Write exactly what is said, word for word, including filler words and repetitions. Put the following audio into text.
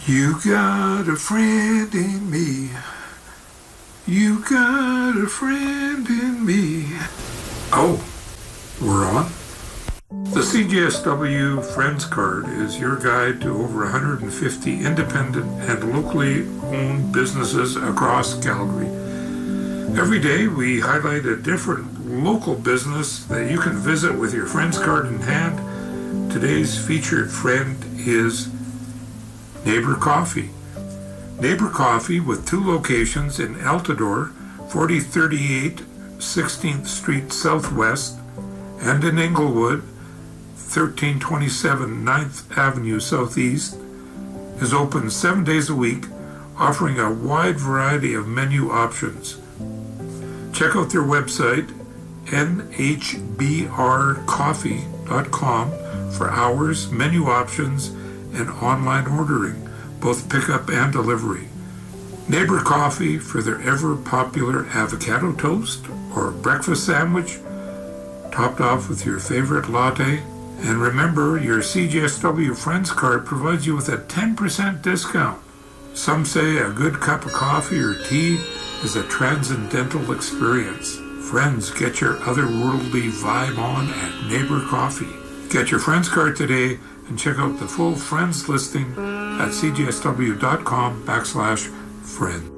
You got a friend in me. You got a friend in me. Oh, we're on? The C J S W Friends Card is your guide to over one hundred fifty independent and locally owned businesses across Calgary. Every day we highlight a different local business that you can visit with your Friends Card in hand. Today's featured friend is Neighbor Coffee. Neighbor Coffee, with two locations in Altadore, forty thirty-eight sixteenth Street Southwest, and in Inglewood, thirteen twenty-seven ninth Avenue Southeast, is open seven days a week, offering a wide variety of menu options. Check out their website, N H B R coffee dot com, for hours, menu options, and online ordering, both pickup and delivery. Neighbor Coffee for their ever-popular avocado toast or breakfast sandwich, topped off with your favorite latte. And remember, your C J S W Friends Card provides you with a ten percent discount. Some say a good cup of coffee or tea is a transcendental experience. Friends, get your otherworldly vibe on at Neighbor Coffee. Get your Friends Card today and check out the full Friends listing at cjsw.com backslash friend.